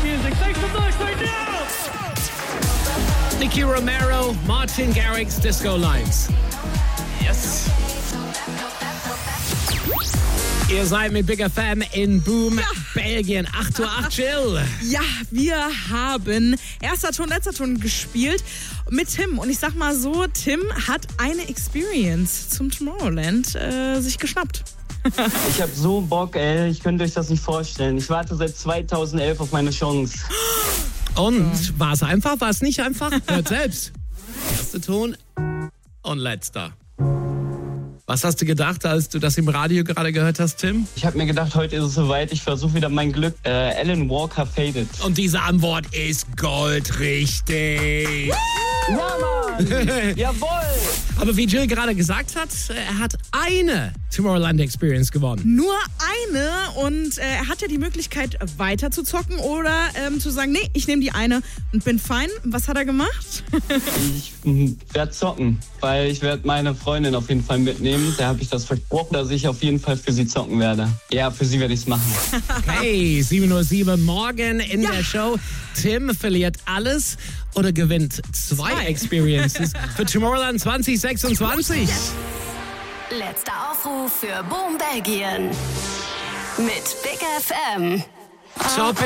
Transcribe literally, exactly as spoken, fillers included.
music. Make some noise right now! Nicky Romero, Martin Garrix, Disco Lights. Yes. Ihr seid mit Big F M in Boom, ja. Belgien. acht Uhr acht, Jill. Ja, wir haben erster Ton, letzter Ton gespielt mit Tim. Und ich sag mal so, Tim hat eine Experience zum Tomorrowland äh, sich geschnappt. Ich hab so Bock, ey. Ich könnte euch das nicht vorstellen. Ich warte seit zweitausendelf auf meine Chance. Und war es einfach, war es nicht einfach? Hört selbst. Erster Ton und letzter. Was hast du gedacht, als du das im Radio gerade gehört hast, Tim? Ich habe mir gedacht, heute ist es soweit. Ich versuche wieder mein Glück. Äh, Alan Walker, Faded. Und diese Antwort ist goldrichtig. Ja, Mann! Jawohl! Aber wie Jill gerade gesagt hat, er hat eine Tomorrowland Experience gewonnen. Nur eine und äh, er hat ja die Möglichkeit weiter zu zocken oder ähm, zu sagen, nee, ich nehme die eine und bin fein. Was hat er gemacht? Ich werde zocken, weil ich werde meine Freundin auf jeden Fall mitnehmen. Da habe ich das versprochen, dass ich auf jeden Fall für sie zocken werde. Ja, für sie werde ich es machen. Hey, sieben Uhr sieben morgen in ja. der Show. Tim verliert alles oder gewinnt zwei, zwei. Experiences für Tomorrowland zwanzig sechsundzwanzig. Yes. Letzter Aufruf für Boom Belgien mit Big F M. Top